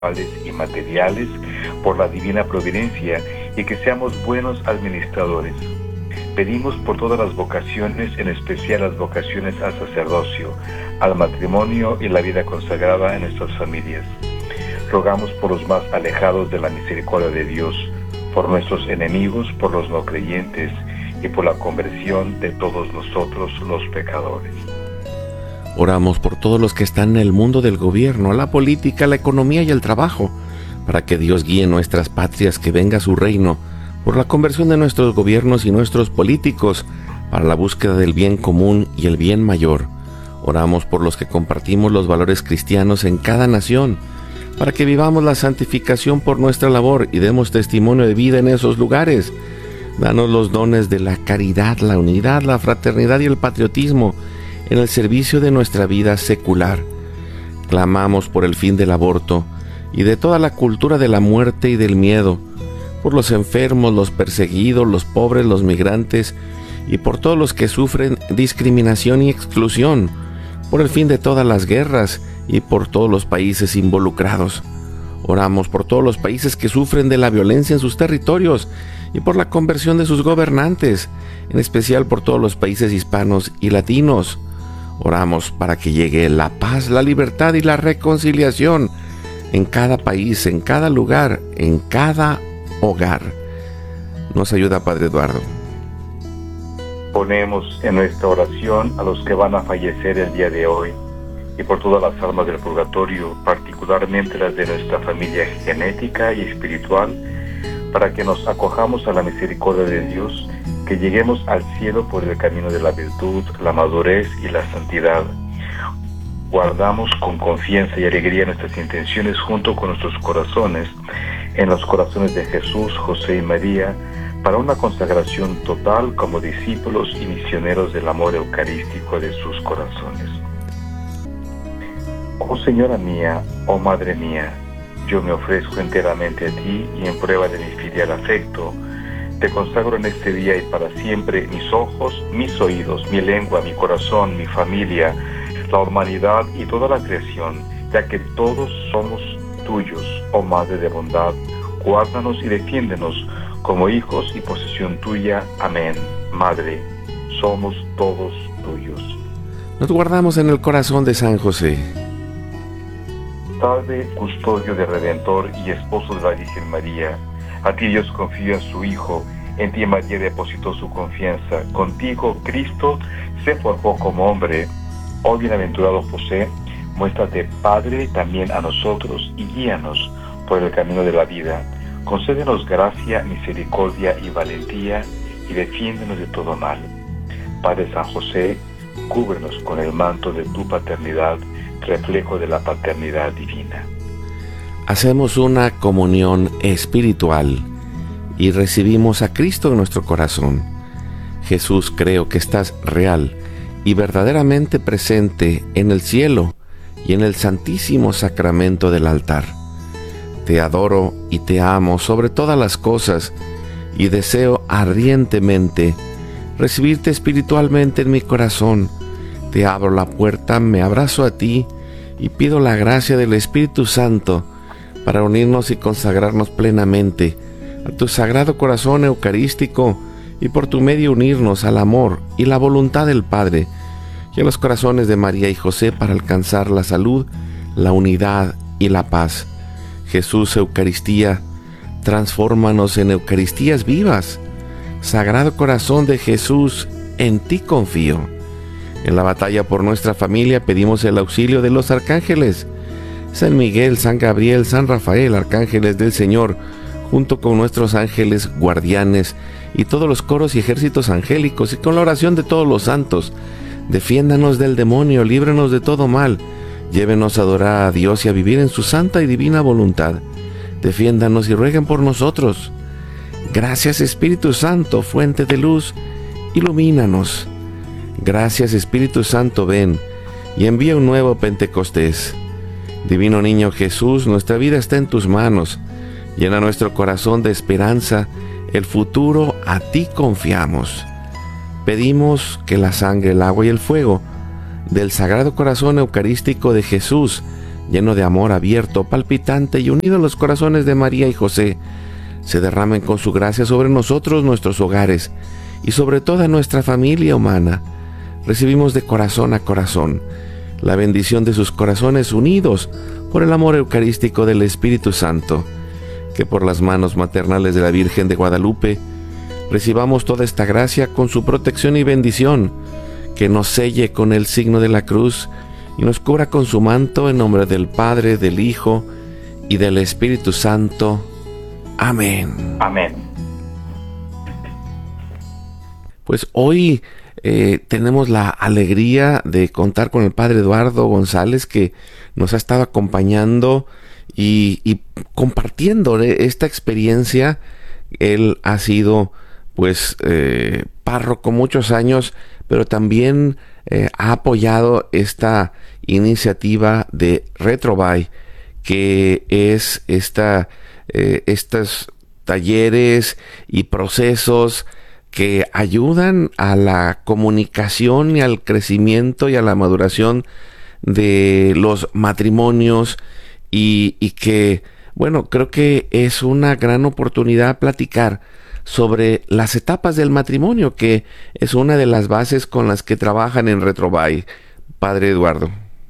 y materiales por la divina providencia y que seamos buenos administradores. Pedimos por todas las vocaciones, en especial las vocaciones al sacerdocio, al matrimonio y la vida consagrada en nuestras familias. Rogamos por los más alejados de la misericordia de Dios, por nuestros enemigos, por los no creyentes y por la conversión de todos nosotros los pecadores. Oramos por todos los que están en el mundo del gobierno, la política, la economía y el trabajo, para que Dios guíe nuestras patrias, que venga su reino, por la conversión de nuestros gobiernos y nuestros políticos, para la búsqueda del bien común y el bien mayor. Oramos por los que compartimos los valores cristianos en cada nación, para que vivamos la santificación por nuestra labor y demos testimonio de vida en esos lugares. Danos los dones de la caridad, la unidad, la fraternidad y el patriotismo en el servicio de nuestra vida secular. Clamamos por el fin del aborto y de toda la cultura de la muerte y del miedo, por los enfermos, los perseguidos, los pobres, los migrantes y por todos los que sufren discriminación y exclusión, por el fin de todas las guerras y por todos los países involucrados. Oramos por todos los países que sufren de la violencia en sus territorios y por la conversión de sus gobernantes, en especial por todos los países hispanos y latinos. Oramos para que llegue la paz, la libertad y la reconciliación en cada país, en cada lugar, en cada hogar. Nos ayuda Padre Eduardo. Ponemos en nuestra oración a los que van a fallecer el día de hoy y por todas las almas del purgatorio, particularmente las de nuestra familia genética y espiritual, para que nos acojamos a la misericordia de Dios, que lleguemos al cielo por el camino de la virtud, la madurez y la santidad. Guardamos con confianza y alegría nuestras intenciones junto con nuestros corazones en los corazones de Jesús, José y María, para una consagración total como discípulos y misioneros del amor eucarístico de sus corazones. Oh Señora mía, oh Madre mía, yo me ofrezco enteramente a ti y en prueba de mi filial afecto, te consagro en este día y para siempre mis ojos, mis oídos, mi lengua, mi corazón, mi familia, la humanidad y toda la creación, ya que todos somos tuyos, oh Madre de bondad, guárdanos y defiéndenos como hijos y posesión tuya. Amén. Madre, somos todos tuyos. Nos guardamos en el corazón de San José. Padre, custodio del Redentor y esposo de la Virgen María, a ti Dios confía a su Hijo, en ti María depositó su confianza, contigo Cristo se forjó como hombre. Oh bienaventurado José, muéstrate Padre también a nosotros y guíanos por el camino de la vida. Concédenos gracia, misericordia y valentía y defiéndenos de todo mal. Padre San José, cúbrenos con el manto de tu paternidad, reflejo de la paternidad divina. Hacemos una comunión espiritual y recibimos a Cristo en nuestro corazón. Jesús, creo que estás real y verdaderamente presente en el cielo y en el santísimo sacramento del altar. Te adoro y te amo sobre todas las cosas y deseo ardientemente recibirte espiritualmente en mi corazón. Te abro la puerta, me abrazo a ti y pido la gracia del Espíritu Santo para unirnos y consagrarnos plenamente a tu sagrado corazón eucarístico y por tu medio unirnos al amor y la voluntad del Padre y a los corazones de María y José para alcanzar la salud, la unidad y la paz. Jesús, Eucaristía, transfórmanos en Eucaristías vivas. Sagrado corazón de Jesús, en ti confío. En la batalla por nuestra familia pedimos el auxilio de los arcángeles. San Miguel, San Gabriel, San Rafael, arcángeles del Señor, junto con nuestros ángeles guardianes y todos los coros y ejércitos angélicos y con la oración de todos los santos, defiéndanos del demonio, líbranos de todo mal, llévenos a adorar a Dios y a vivir en su santa y divina voluntad. Defiéndanos y rueguen por nosotros. Gracias Espíritu Santo, fuente de luz, ilumínanos. Gracias Espíritu Santo, ven y envía un nuevo Pentecostés. Divino Niño Jesús, nuestra vida está en tus manos. Llena nuestro corazón de esperanza, el futuro a ti confiamos. Pedimos que la sangre, el agua y el fuego del Sagrado Corazón Eucarístico de Jesús lleno de amor abierto, palpitante y unido en los corazones de María y José, se derramen con su gracia sobre nosotros, nuestros hogares y sobre toda nuestra familia humana. Recibimos de corazón a corazón la bendición de sus corazones unidos por el amor eucarístico del Espíritu Santo. Que por las manos maternales de la Virgen de Guadalupe recibamos toda esta gracia con su protección y bendición, que nos selle con el signo de la cruz y nos cubra con su manto, en nombre del Padre, del Hijo y del Espíritu Santo. Amén. Amén. Pues hoy tenemos la alegría de contar con el Padre Eduardo González, que nos ha estado acompañando y compartiendo esta experiencia. Él ha sido pues párroco muchos años, pero también ha apoyado esta iniciativa de Retrovalle, que es estos talleres y procesos que ayudan a la comunicación y al crecimiento y a la maduración de los matrimonios, y que, bueno, creo que es una gran oportunidad platicar sobre las etapas del matrimonio, que es una de las bases con las que trabajan en Retrovalle. Padre Eduardo.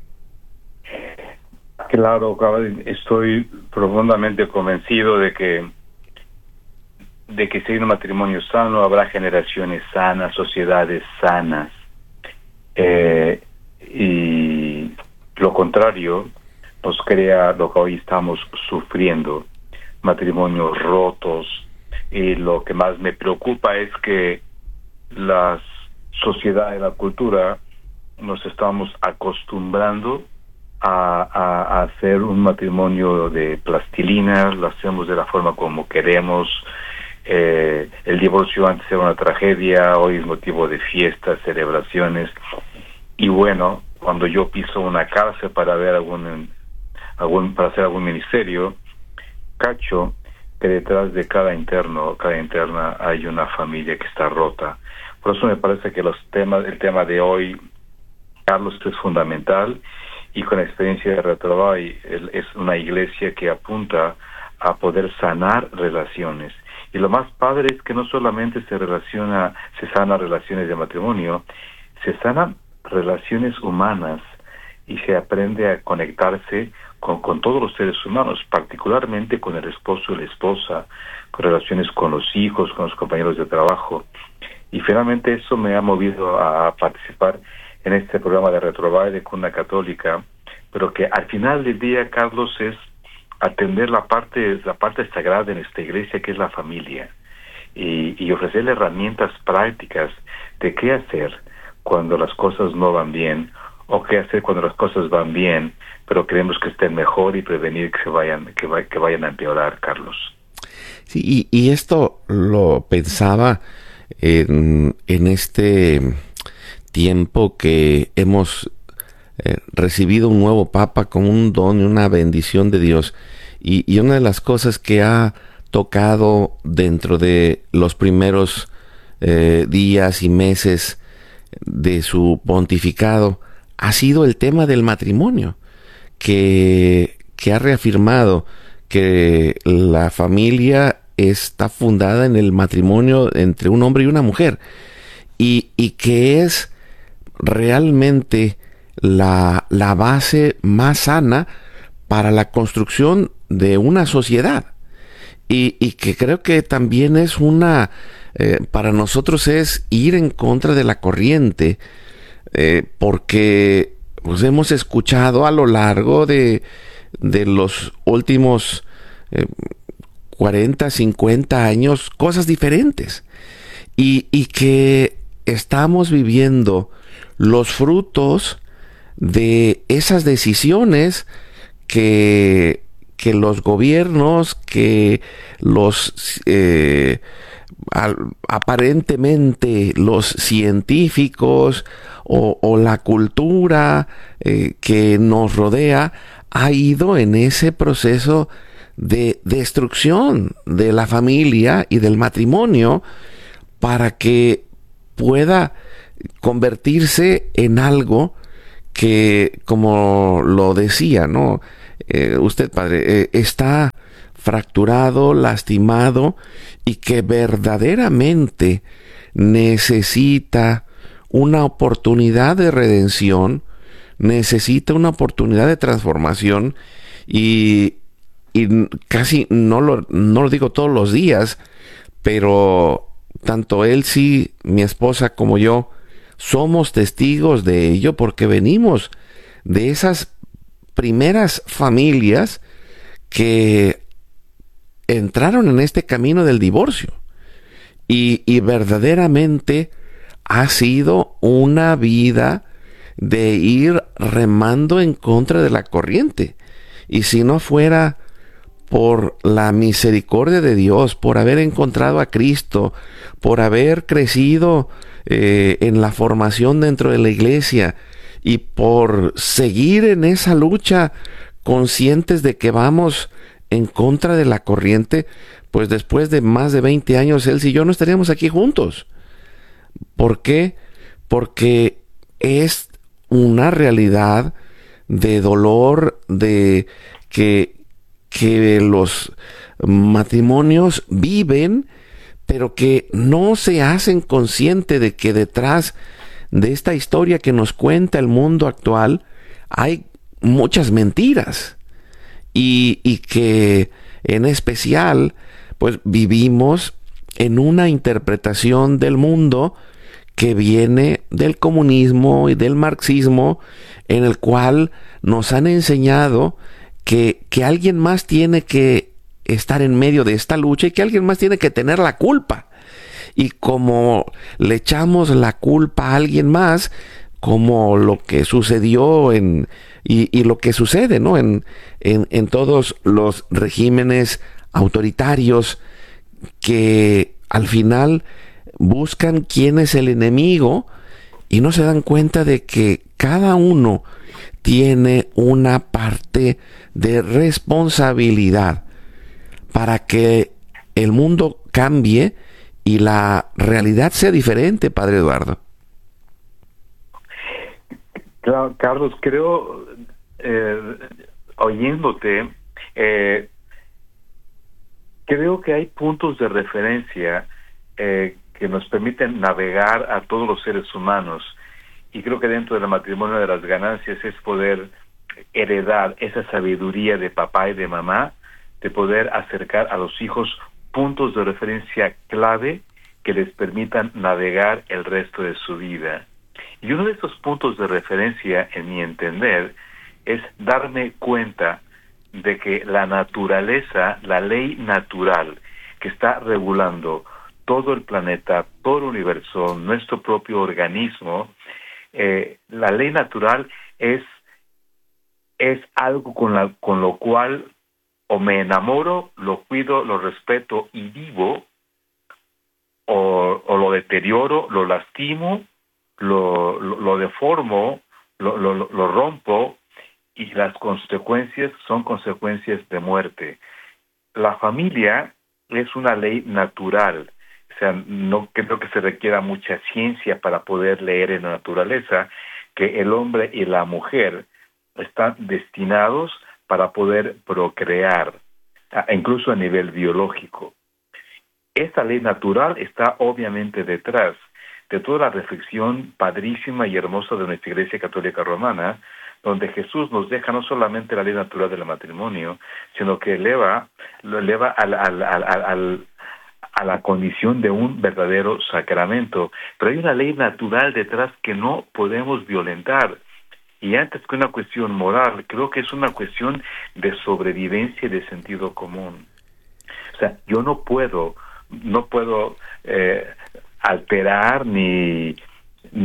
Claro, estoy profundamente convencido de que si hay un matrimonio sano, habrá generaciones sanas, sociedades sanas. Y lo contrario nos crea lo que hoy estamos sufriendo, matrimonios rotos. Y lo que más me preocupa es que la sociedad y la cultura nos estamos acostumbrando a hacer un matrimonio de plastilina, lo hacemos de la forma como queremos. El divorcio antes era una tragedia, hoy es motivo de fiestas, celebraciones. Y bueno, cuando yo piso una cárcel para ver para hacer algún ministerio, cacho que detrás de cada interna hay una familia que está rota. Por eso me parece que el tema de hoy, Carlos, es fundamental, y con la experiencia de Retrovalle es una iglesia que apunta a poder sanar relaciones. Y lo más padre es que no solamente se sanan relaciones de matrimonio, se sanan relaciones humanas y se aprende a conectarse con todos los seres humanos, particularmente con el esposo y la esposa, con relaciones con los hijos, con los compañeros de trabajo. Y finalmente eso me ha movido a participar en este programa de Retrovalle de Cuna Católica, pero que al final del día, Carlos, es atender la parte sagrada en esta iglesia, que es la familia, y ofrecerle herramientas prácticas de qué hacer cuando las cosas no van bien, o qué hacer cuando las cosas van bien, pero queremos que estén mejor, y prevenir que vayan a empeorar, Carlos. Sí, y esto lo pensaba en este tiempo que hemos recibido un nuevo Papa con un don y una bendición de Dios, y una de las cosas que ha tocado dentro de los primeros días y meses de su pontificado ha sido el tema del matrimonio, que ha reafirmado que la familia está fundada en el matrimonio entre un hombre y una mujer, y que es realmente la base más sana para la construcción de una sociedad, y que creo que también es para nosotros es ir en contra de la corriente, porque pues hemos escuchado a lo largo de los últimos 40, 50 años cosas diferentes, y que estamos viviendo los frutos de esas decisiones que los gobiernos, que los aparentemente los científicos o la cultura que nos rodea ha ido en ese proceso de destrucción de la familia y del matrimonio, para que pueda convertirse en algo que, como lo decía, ¿no? Usted, padre, está fracturado, lastimado y que verdaderamente necesita una oportunidad de redención, necesita una oportunidad de transformación y, y casi no lo digo todos los días, pero tanto él, sí, mi esposa como yo, somos testigos de ello porque venimos de esas primeras familias que entraron en este camino del divorcio y verdaderamente ha sido una vida de ir remando en contra de la corriente. Y si no fuera por la misericordia de Dios, por haber encontrado a Cristo, por haber crecido en la formación dentro de la iglesia y por seguir en esa lucha conscientes de que vamos en contra de la corriente, pues después de más de 20 años, él y yo no estaríamos aquí juntos. ¿Por qué? Porque es una realidad de dolor, de que los matrimonios viven, pero que no se hacen consciente de que detrás de esta historia que nos cuenta el mundo actual hay muchas mentiras y que en especial pues vivimos en una interpretación del mundo que viene del comunismo y del marxismo, en el cual nos han enseñado que alguien más tiene que estar en medio de esta lucha y que alguien más tiene que tener la culpa. Y como le echamos la culpa a alguien más, como lo que sucedió y lo que sucede, ¿no? en todos los regímenes autoritarios que al final buscan quién es el enemigo y no se dan cuenta de que cada uno tiene una parte de responsabilidad para que el mundo cambie y la realidad sea diferente, Padre Eduardo. Claro, Carlos, creo, oyéndote, creo que hay puntos de referencia que nos permiten navegar a todos los seres humanos. Y creo que dentro del matrimonio de las ganancias es poder heredar esa sabiduría de papá y de mamá, de poder acercar a los hijos puntos de referencia clave que les permitan navegar el resto de su vida. Y uno de esos puntos de referencia, en mi entender, es darme cuenta de que la naturaleza, la ley natural que está regulando todo el planeta, todo el universo, nuestro propio organismo, la ley natural es algo con lo cual o me enamoro, lo cuido, lo respeto y vivo, o lo deterioro, lo lastimo, lo deformo, lo rompo, y las consecuencias son consecuencias de muerte. La familia es una ley natural. O sea, no creo que se requiera mucha ciencia para poder leer en la naturaleza que el hombre y la mujer están destinados para poder procrear, incluso a nivel biológico. Esta ley natural está obviamente detrás de toda la reflexión padrísima y hermosa de nuestra Iglesia Católica Romana, donde Jesús nos deja no solamente la ley natural del matrimonio, sino que lo eleva a la condición de un verdadero sacramento. Pero hay una ley natural detrás que no podemos violentar. Y antes que una cuestión moral, creo que es una cuestión de sobrevivencia y de sentido común. O sea, yo no puedo alterar ni